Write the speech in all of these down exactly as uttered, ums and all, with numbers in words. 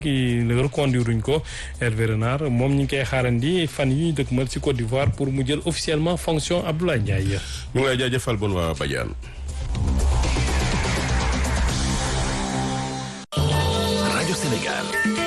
ki reconduire uñ ko Hervé Renard moom ñu ngi koy xaarandi fan yi ñu dëkkmal ci Côte d'Ivoire pour mu jël officiellement fonction Abdoulaye Ndiaye. ñu ngi lay jaajëfal bon waa Badiane. rajo Sénégal.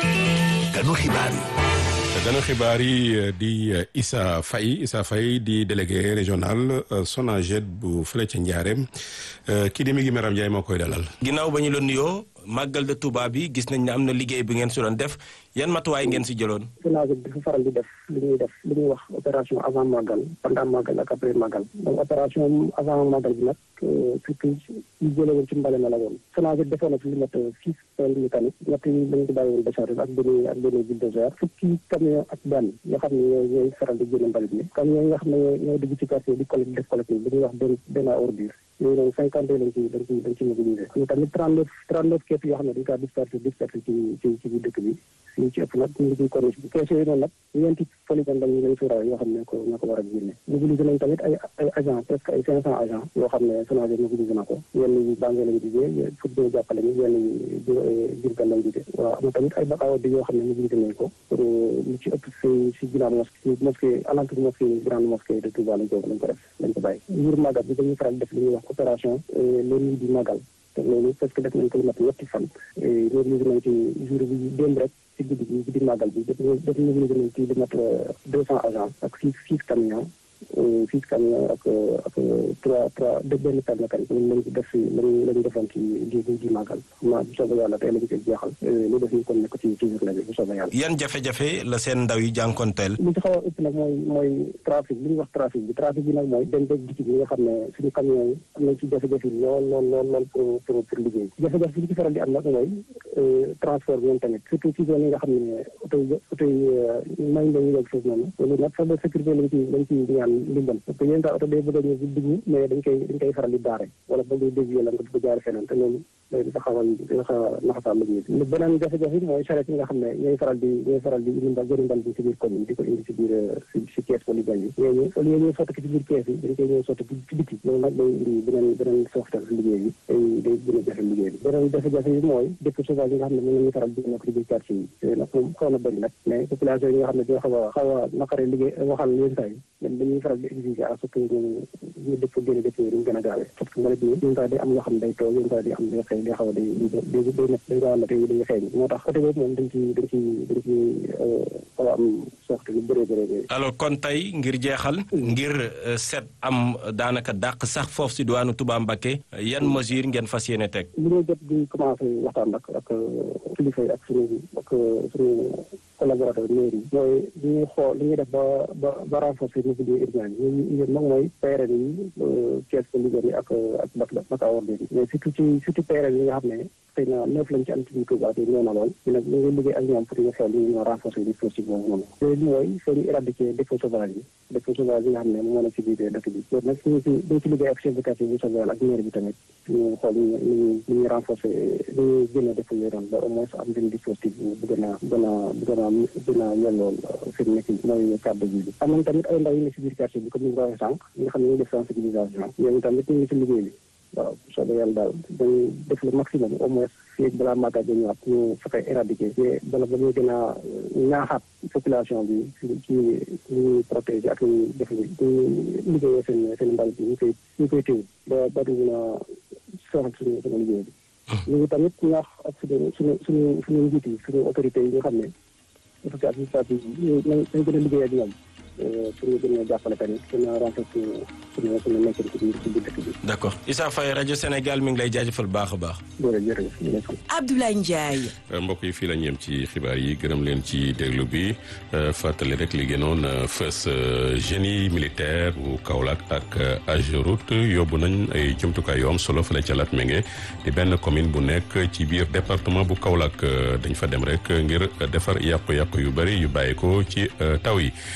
ganu xibaar yi. ganu xibaar yi di Issa Faye Issa Faye di délégué régional SONAGED bu fële ca Njaareem kii di mi ngi Maram Ndiaye moo koy dalal. ginnaaw ba ñu la nuyoo màggal de Touba bi gis nañ ne am na liggéey bi ngeen si doon def yan matuwaay ngeen si jëloon. SONAGED dafa faral di def li ñuy def li ñuy wax opération avant màggal pendant màggal ak après màggal donc opération avant màggal bi nag surtout ñu jëlee woon ci mbale na la woon. SONAGED defoon na fi lu mat six pelles mécaniques ñett yi lañ ko bàyyi woon décharge ak benn ak benn bulldozer fukki camion ak benn yoo xam ne ñooy ñooy faral di génne mbalit mi camion yi nga xam ne ñooy dugg ci quartier di collecte def collecte bi ñuy wax benn benn ordure yooyu noonu cinquante lañ ci dañ ci dañ ci mobilisé ñu tamit trente neuf trente neuf kees yoo xam ne dañ kaa dispersé dispersé ci ci ci biir dëkk bi ñu ci ëpp nag ñu ngi ciy corniche bi kees yooyu noonu nag ñeenti polygone lañ lañ suuraale yoo xam ne ko ñoo ko war a génne mobilisé nañ tamit ay ay agent presque ay cinq cent agents yoo xam ne SONAGED mobilisé na ko yenn yi Banjul lañ jugee pour ñu jàppale ñu yenn yi Diourbel lañ jugee waaw am na tamit ay bakaawa bi yoo xam ne mobilisé nañ ko pour lu ci ëpp si si ginnaaw mosquée mosquée alentour mosquée grande mosquée de Touba lañ ko lañ ko def lañ ko bàyyi ngir màggal bi dañuy faral def li ñuy wax opération le nuit du màggal te loolu parce que def nañ ko lu mat ñetti fan mobilisé nañ ci jour bi démb rek ci guddi gi guddi màggal bi def def mobilisé nañ ci lu mat deux cent agents ak six six camions six camions ak ak trois trois de benn per mécanique lañ lañ def si lañ lañ defoon ci ji ji màggal xam naa bu soobee yàlla tey lañ koy jeexal lu def ñu kon nekk ci ci journée bi bu soobee yàlla. yan jafe-jafe la seen ndaw yi jànkonteel. li ci xaw a ëpp nag mooy mooy trafic li ñuy wax trafic bi trafic bi nag mooy dem beeg dikk bi nga xam ne suñu camions yi am nañ ci jafe-jafe yi lool lool lool lool pour pour pour liggéey jafe-jafe bi ñu ci faral di am nag mooy transport bi ñoom tamit surtout ci zone yi nga xam ne oto yi oto yi may lañu yegg foofu noonu loolu nag sax ba sécurité lañ ci lañ ci ñaan ndimbal parce que yéen saa oto day bëgg a ñëw di dugg mais dañ koy dañ koy faral di daare wala ba ngay dévier la nga di ko jaare feneen te loolu day dafa xaw a dafa xaw a naxasaal liggéey bi beneen jafe-jafe bi mooy charrette yi nga xam ne ñooy faral di ñooy faral di indi mbal jëri mbal bi ci biir commune di ko indi ci biir ci kees polygone yi ñooñu au lieu ñuy sotti ko ci biir kees yi dañ koy ñëw sotti ci biti loolu nag day indi beneen beneen soxtal liggéey bi day day gën a jafe liggéey bi beneen jafe-jafe bi mooy dépôt sauvage yi nga xam ne mën nañu faral di nekk ci biir quartier yi yooyu nag moom xaw na bëri nag mais population yi nga xam ne dina xaw a xaw a naqare liggéey waxal yéen saa yi ñoom dañuy faral di exiger à ce que ñu ñu dëpp génne dëpp yi ñu gën a gaawee parce que mbalit mi yéen saa day am yoo xam ne day toog yéen saa day am day xëy day xaw a day day day nekk day gaaw na tey day xëy moo tax côté boobu moom dañ ci dañ ci dañ ci xaw a am soxte lu bëree bëree bëri alors kon tey ngir jeexal ngir set am daanaka dàq sax foofu si diwaanu Touba Mbacké yan mesure ngeen fas yéene teg li ñuy jot di commencé waxtaan nag ak kilifa yi ak suñu ak suñu collaborateur mairie yi mooy li ñuy xool li ñuy def ba ba ba renforcer mobilier urbain yi ñu nag mooy P R N yi kees ko liggéey yi ak ak bak baka ordre yi mais surtout ci surtout P R N yi nga xam ne xëy na neuf lañ ci am ci biir Touba te ñoo na lool ñu nag ñu ngi liggéey ak ñoom pour ñu xool ñu ñoo renforcer dispositif boobu noonu léegi mooy soo ñu éradiquer dépôt sauvage yi dépôt sauvage yi nga xam ne moo nekk ci biir dëkk bi loolu nag ñu ci dañ ci liggéey ak chef de quartier bu soobee ak maire bi tamit ñu xool ñu ñu ñu renforcer ñu ñu génne dépôt yooyu noonu ba au moins am benn dispositif bu gën a gën a bu gën a gën a yellool fi mu nekk mooy cadre bi am nañ tamit ay ndaw yi ne ci biir quartier bi comme ni ñu ko waxee sànq ñi nga xam ne ñu def sensibilisation ñooñu tamit ñu ngi ci liggéey bi waaw soobee yàlla daal dañuy def le maximum au moins fii balaa màggal bi ñëwaat ñu fexe éradiquer te bala ba ñuy gën a ñaaxaat population bi ci ci ñuy protéger ak ñuy def ñu liggéeyee seen seen mbal bi ñu koy ñu koy téw ba ba du mën a soxal suñu suñu liggéey bi ñu ngi tamit ñaax ak suñu suñu suñu suñu njiit yi suñu autorités yi nga xam ne autorité administrative yi nañ nañ gën a liggéey ak ñoom pour ñu gën a jàppale tamit gën a renforcer suñu suñu suñu nekkin ci biir ci biir dëkk bi. d'accord Issa Faye rajo Sénégal mi ngi lay jaajëfal baax a baax. jërëjëf Abdoulaye Ndiaye. mbokk yi fii la ñu yem ci xibaar yi gërëm leen ci déglu bi fàttali rek li gënoon fës génie militaire bu Kaolack ak Ageroute yóbbu nañ ay jumtukaay yu am solo fële ca Latmingué di benn commune bu nekk ci biir département bu Kaolack dañ fa dem rek ngir defar yàqu-yàqu yu bëri yu bàyyi ko ci taw yi.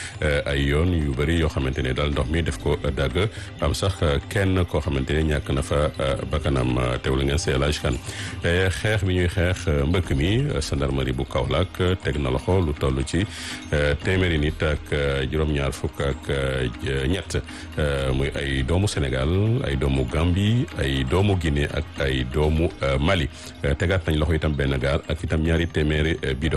ay yoon yu bëri yoo xamante ne daal ndox mi def ko dagg am sax kenn koo xamante ne ñàkk na fa bakkanam teewlu ngeen see laaj kan xeex bi ñuy xeex mbëkk mi gendarmerie bu Kaolack teg na loxo lu toll ci téeméeri nit ak juróom-ñaar fukk ak ñett muy ay doomu Sénégal ay doomu Gambie ay doomu Guinée ak ay doomu Mali tegaat nañ loxo itam benn gaal ak itam ñaari téeméeri bidon